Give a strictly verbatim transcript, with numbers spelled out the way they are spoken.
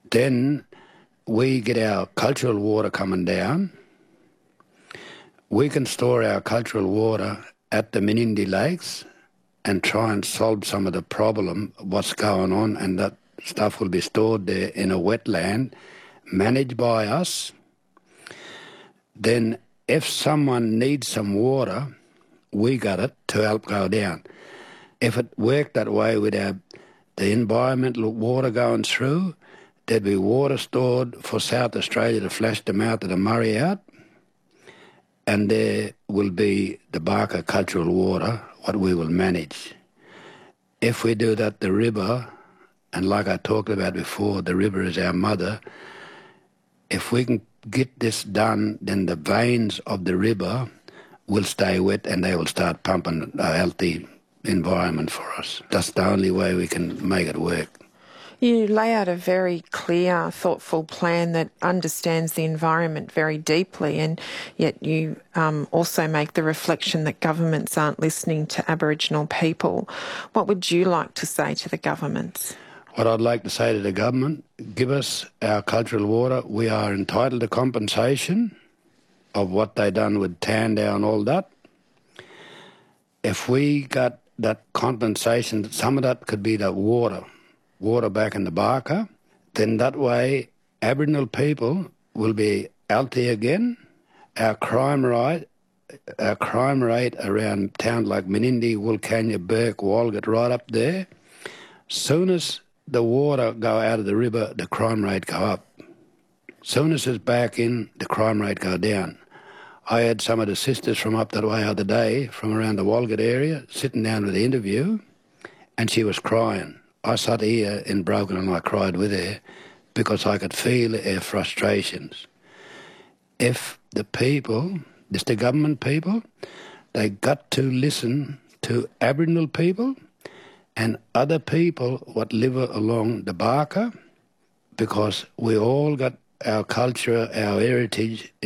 Then we get our cultural water coming down. We can store our cultural water at the Menindee Lakes and try and solve some of the problem, what's going on, and that stuff will be stored there in a wetland managed by us. Then if someone needs some water, we got it to help go down. If it worked that way with our, the environmental water going through, there'd be water stored for South Australia to flush the mouth of the Murray out, and there will be the Barker cultural water, what we will manage. If we do that, the river, and like I talked about before, the river is our mother. If we can get this done, then the veins of the river will stay wet and they will start pumping a healthy environment for us. That's the only way we can make it work. You lay out a very clear, thoughtful plan that understands the environment very deeply, and yet you um, also make the reflection that governments aren't listening to Aboriginal people. What would you like to say to the governments? What I'd like to say to the government, give us our cultural water. We are entitled to compensation of what they done with Tandau and all that. If we got that compensation, some of that could be the water, water back in the Barker, then that way Aboriginal people will be healthy again. Our crime rate, our crime rate around towns like Menindee, Wilcannia, Burke, Walgett, right up there, soon as the water go out of the river, the crime rate go up. Soon as it's back in, the crime rate go down. I had some of the sisters from up that way the other day, from around the Walgett area, sitting down with the interview, and she was crying. I sat here in Broken and I cried with her because I could feel her frustrations. If the people, it's the government people, they got to listen to Aboriginal people and other people what live along the Barker, because we all got our culture, our heritage